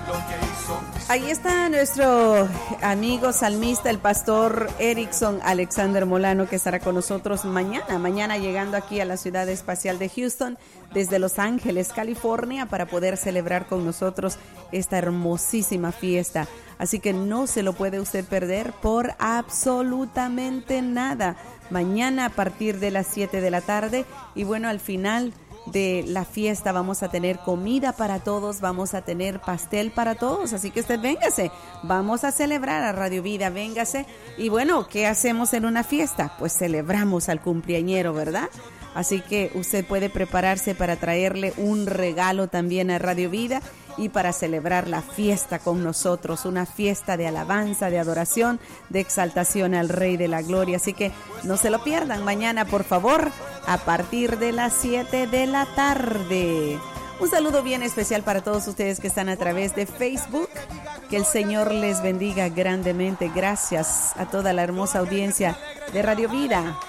Ahí está nuestro amigo salmista, el pastor Erickson Alexander Molano, que estará con nosotros mañana llegando aquí a la ciudad espacial de Houston desde Los Ángeles, California, para poder celebrar con nosotros esta hermosísima fiesta. Así que no se lo puede usted perder por absolutamente nada. Mañana a partir de las 7 de la tarde y bueno, al final de la fiesta vamos a tener comida para todos, vamos a tener pastel para todos, así que usted véngase, vamos a celebrar a Radio Vida, véngase. Y bueno, ¿qué hacemos en una fiesta? Pues celebramos al cumpleañero, ¿verdad? Así que usted puede prepararse para traerle un regalo también a Radio Vida y para celebrar la fiesta con nosotros, una fiesta de alabanza, de adoración, de exaltación al Rey de la Gloria. Así que no se lo pierdan mañana, por favor, a partir de las 7 de la tarde. Un saludo bien especial para todos ustedes que están a través de Facebook. Que el Señor les bendiga grandemente. Gracias a toda la hermosa audiencia de Radio Vida.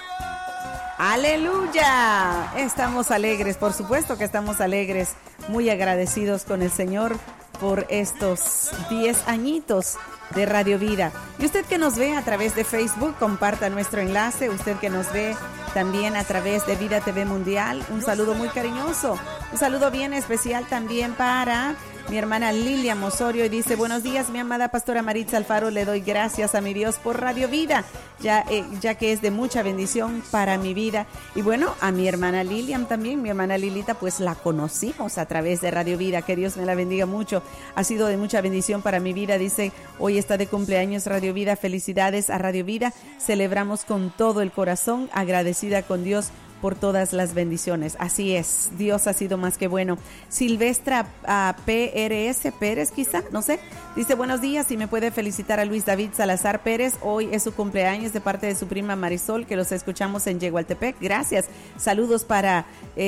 ¡Aleluya! Estamos alegres, por supuesto que estamos alegres, muy agradecidos con el Señor por estos 10 añitos de Radio Vida. Y usted que nos ve a través de Facebook, comparta nuestro enlace. Usted que nos ve también a través de Vida TV Mundial, un saludo muy cariñoso. Un saludo bien especial también para mi hermana Lilian Osorio, y dice: buenos días, mi amada pastora Maritza Alfaro, le doy gracias a mi Dios por Radio Vida, ya que es de mucha bendición para mi vida. Y bueno, a mi hermana Lilian también, mi hermana Lilita, pues la conocimos a través de Radio Vida, que Dios me la bendiga mucho, ha sido de mucha bendición para mi vida. Dice: hoy está de cumpleaños Radio Vida, felicidades a Radio Vida, celebramos con todo el corazón, agradecida con Dios por todas las bendiciones. Así es, Dios ha sido más que bueno. Silvestra PRS Pérez, quizá, no sé, dice: buenos días, y me puede felicitar a Luis David Salazar Pérez, hoy es su cumpleaños, de parte de su prima Marisol, que los escuchamos en Yegualtepec. Gracias, saludos para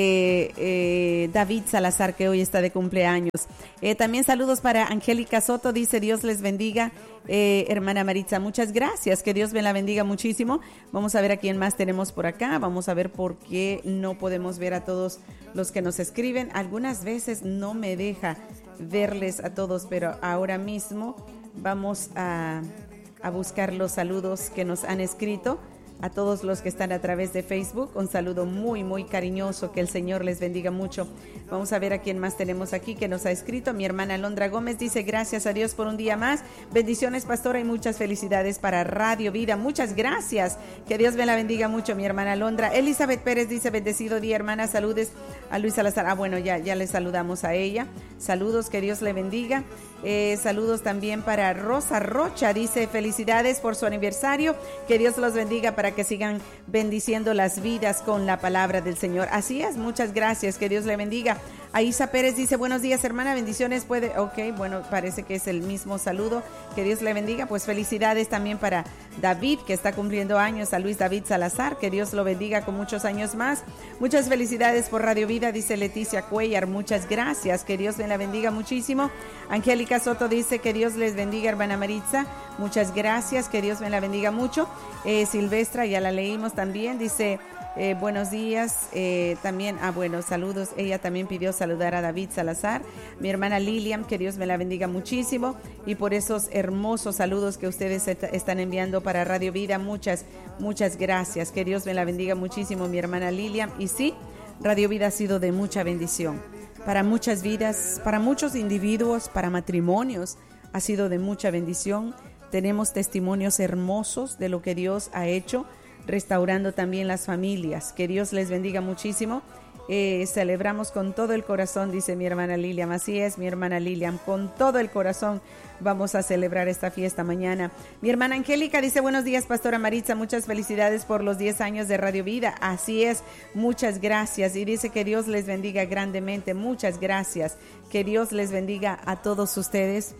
David Salazar, que hoy está de cumpleaños. También saludos para Angélica Soto, dice: Dios les bendiga, hermana Maritza, muchas gracias, que Dios me la bendiga muchísimo. Vamos a ver a quién más tenemos por acá, vamos a ver por qué no podemos ver a todos los que nos escriben. Algunas veces no me deja verles a todos, pero ahora mismo vamos a buscar los saludos que nos han escrito. A todos los que están a través de Facebook, un saludo muy, muy cariñoso, que el Señor les bendiga mucho. Vamos a ver a quién más tenemos aquí que nos ha escrito. Mi hermana Alondra Gómez dice: gracias a Dios por un día más, bendiciones pastora y muchas felicidades para Radio Vida. Muchas gracias, que Dios me la bendiga mucho, mi hermana Alondra. Elizabeth Pérez dice: bendecido día, hermana, saludes a Luis Salazar. Bueno, ya le saludamos a ella, saludos, que Dios le bendiga. Saludos también para Rosa Rocha, dice: felicidades por su aniversario, que Dios los bendiga para que sigan bendiciendo las vidas con la palabra del Señor. Así es, muchas gracias, que Dios le bendiga. Aisa Pérez dice: buenos días, hermana, bendiciones. Bueno, parece que es el mismo saludo, que Dios le bendiga. Pues felicidades también para David, que está cumpliendo años, a Luis David Salazar, que Dios lo bendiga con muchos años más. Muchas felicidades por Radio Vida, dice Leticia Cuellar, muchas gracias, que Dios me la bendiga muchísimo. Angélica Soto dice: que Dios les bendiga, hermana Maritza, muchas gracias, que Dios me la bendiga mucho. Silvestra, ya la leímos también, dice: buenos días, también, bueno, saludos. Ella también pidió saludar a David Salazar. Mi hermana Lilian, que Dios me la bendiga muchísimo, y por esos hermosos saludos que ustedes están enviando para Radio Vida, muchas gracias, que Dios me la bendiga muchísimo, mi hermana Lilian. Y sí, Radio Vida ha sido de mucha bendición para muchas vidas, para muchos individuos, para matrimonios, ha sido de mucha bendición. Tenemos testimonios hermosos de lo que Dios ha hecho, restaurando también las familias. Que Dios les bendiga muchísimo. Celebramos con todo el corazón, dice mi hermana Lilian. Así es, mi hermana Lilian, con todo el corazón vamos a celebrar esta fiesta mañana. Mi hermana Angélica dice: buenos días, pastora Maritza, muchas felicidades por los 10 años de Radio Vida. Así es, muchas gracias. Y dice: que Dios les bendiga grandemente. Muchas gracias, que Dios les bendiga a todos ustedes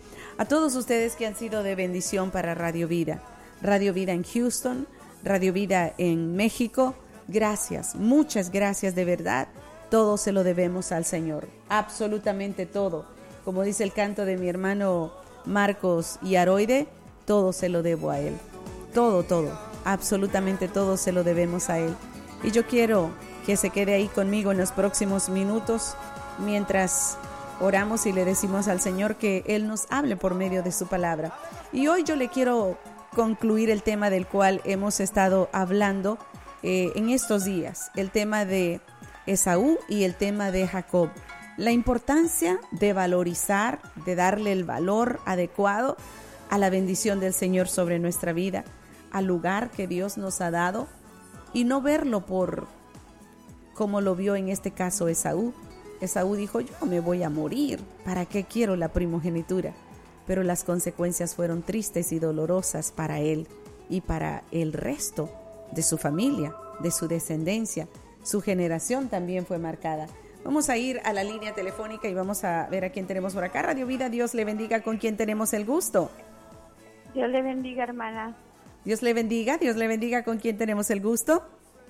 que han sido de bendición para Radio Vida. Radio Vida en Houston, Radio Vida en México. Gracias, muchas gracias, de verdad. Todo se lo debemos al Señor, absolutamente todo. Como dice el canto de mi hermano Marcos y Aroide, todo se lo debo a Él. Todo, absolutamente todo se lo debemos a Él. Y yo quiero que se quede ahí conmigo en los próximos minutos, mientras oramos y le decimos al Señor que Él nos hable por medio de su palabra. Y hoy yo le quiero concluir el tema del cual hemos estado hablando en estos días, el tema de Esaú y el tema de Jacob. La importancia de valorizar, de darle el valor adecuado a la bendición del Señor sobre nuestra vida, al lugar que Dios nos ha dado, y no verlo por como lo vio en este caso Esaú. Esaú dijo, yo me voy a morir, ¿para qué quiero la primogenitura? Pero las consecuencias fueron tristes y dolorosas para él y para el resto de su familia, de su descendencia. Su generación también fue marcada. Vamos a ir a la línea telefónica y vamos a ver a quién tenemos por acá. Radio Vida, Dios le bendiga, ¿con quién tenemos el gusto? Dios le bendiga, hermana. Dios le bendiga, ¿con quién tenemos el gusto?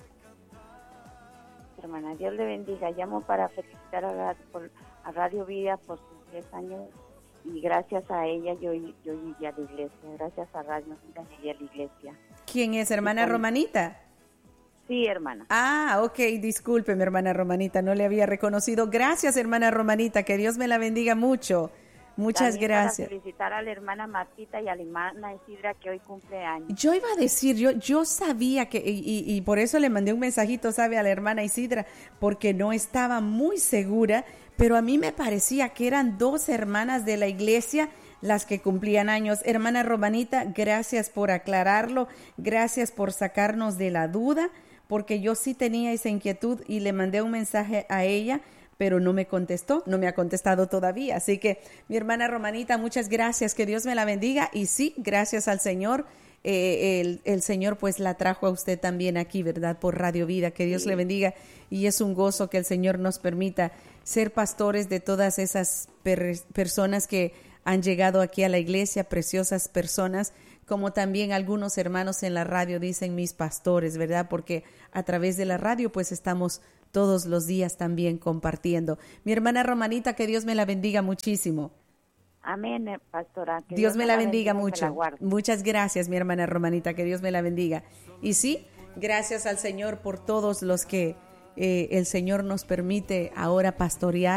Hermana, Dios le bendiga. Llamo para felicitar a Radio Vida por sus 10 años y gracias a ella yo llegué a la iglesia. Gracias a Radio Vida llegué a la iglesia. ¿Quién es, hermana Romanita? Sí, hermana. Ok, disculpe, mi hermana Romanita, no le había reconocido. Gracias, hermana Romanita, que Dios me la bendiga mucho. Muchas también gracias. Para felicitar a la hermana Martita y a la hermana Isidra, que hoy cumple años. Yo iba a decir, yo sabía que, y por eso le mandé un mensajito, ¿sabe? A la hermana Isidra, porque no estaba muy segura, pero a mí me parecía que eran 2 hermanas de la iglesia las que cumplían años. Hermana Romanita, gracias por aclararlo, gracias por sacarnos de la duda, porque yo sí tenía esa inquietud y le mandé un mensaje a ella, pero no me contestó, no me ha contestado todavía. Así que, mi hermana Romanita, muchas gracias, que Dios me la bendiga. Y sí, gracias al Señor, el Señor pues la trajo a usted también aquí, ¿verdad? Por Radio Vida, que Dios le bendiga. Y es un gozo que el Señor nos permita ser pastores de todas esas personas que han llegado aquí a la iglesia, preciosas personas, como también algunos hermanos en la radio dicen mis pastores, ¿verdad? Porque a través de la radio pues estamos todos los días también compartiendo. Mi hermana Romanita, que Dios me la bendiga muchísimo. Amén, pastora. Que Dios me la bendiga mucho. Muchas gracias, mi hermana Romanita, que Dios me la bendiga. Y sí, gracias al Señor por todos los que el Señor nos permite ahora pastorear.